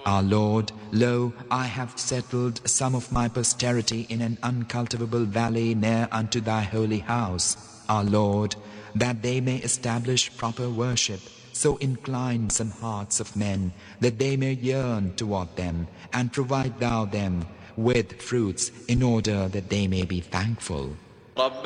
Our Lord, lo, I have settled some of my posterity in an uncultivable valley near unto thy holy house, our Lord, that they may establish proper worship. So incline some hearts of men, that they may yearn toward them, and provide thou them with fruits, in order that they may be thankful.